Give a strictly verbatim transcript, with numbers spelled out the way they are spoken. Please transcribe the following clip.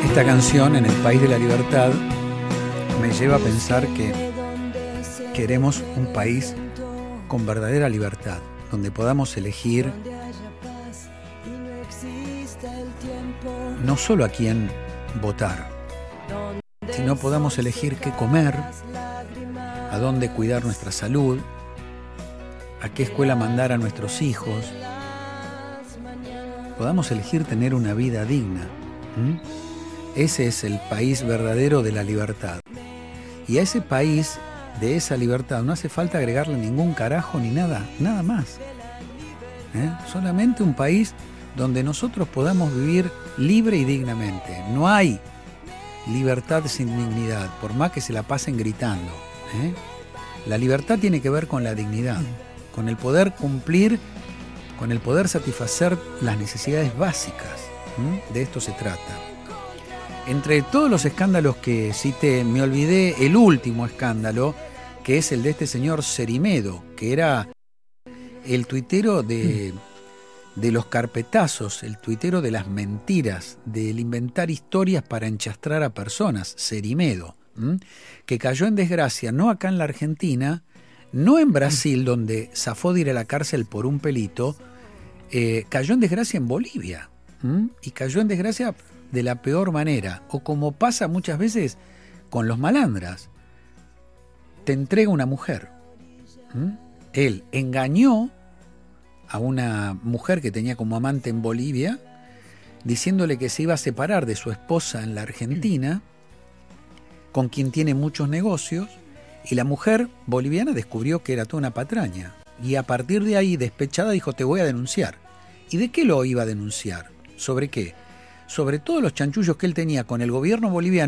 Esta canción, En el País de la Libertad, me lleva a pensar que queremos un país con verdadera libertad, donde podamos elegir no solo a quién votar, sino podamos elegir qué comer, a dónde cuidar nuestra salud, a qué escuela mandar a nuestros hijos. Podamos elegir tener una vida digna. ¿Mm? Ese es el país verdadero de la libertad. Y a ese país de esa libertad no hace falta agregarle ningún carajo ni nada, nada más. ¿Eh? Solamente un país donde nosotros podamos vivir libre y dignamente. No hay libertad sin dignidad, por más que se la pasen gritando. ¿Eh? La libertad tiene que ver con la dignidad, con el poder cumplir, con el poder satisfacer las necesidades básicas. ¿Mm? De esto se trata. Entre todos los escándalos que cité, me olvidé el último escándalo, que es el de este señor Cerimedo, que era el tuitero de, de los carpetazos, el tuitero de las mentiras, del inventar historias para enchastrar a personas, Cerimedo, ¿m? que cayó en desgracia, no acá en la Argentina, no en Brasil, donde zafó de ir a la cárcel por un pelito, eh, cayó en desgracia en Bolivia, ¿m? y cayó en desgracia de la peor manera, o como pasa muchas veces con los malandras, te entrega una mujer. ¿Mm? Él engañó a una mujer que tenía como amante en Bolivia, diciéndole que se iba a separar de su esposa en la Argentina, con quien tiene muchos negocios, y la mujer boliviana descubrió que era toda una patraña, y a partir de ahí, despechada, dijo: te voy a denunciar. ¿Y de qué lo iba a denunciar? ¿Sobre qué? Sobre todos los chanchullos que él tenía con el gobierno boliviano,